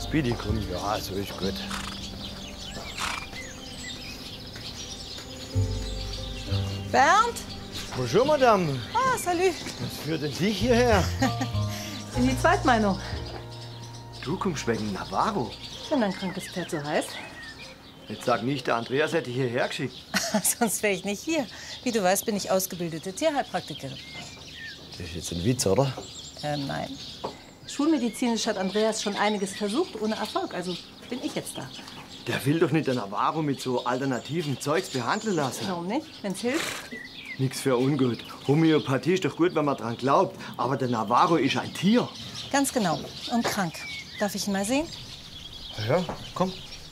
Speedy, komm. Ja, so ist gut. Bernd? Bonjour, Madame. Ah, salut. Was führt denn dich hierher? In die Zweitmeinung. Du kommst wegen Navarro. Wenn dein krankes Pferd so heißt. Jetzt sag nicht, der Andreas hätte dich hierher geschickt. Sonst wäre ich nicht hier. Wie du weißt, bin ich ausgebildete Tierheilpraktikerin. Das ist jetzt ein Witz, oder? Nein. Schulmedizinisch hat Andreas schon einiges versucht, ohne Erfolg. Also bin ich jetzt da. Der will doch nicht den Navarro mit so alternativen Zeugs behandeln lassen. Warum nicht? Wenn's hilft. Nix für ungut. Homöopathie ist doch gut, wenn man dran glaubt. Aber der Navarro ist ein Tier. Ganz genau. Und krank. Darf ich ihn mal sehen? Ja, komm.